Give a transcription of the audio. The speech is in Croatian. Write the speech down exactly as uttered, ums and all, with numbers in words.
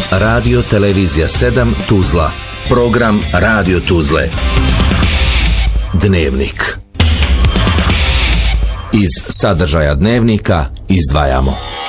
Radio Televizija sedam Tuzla. Program Radio Tuzle. Dnevnik. Iz sadržaja Dnevnika izdvajamo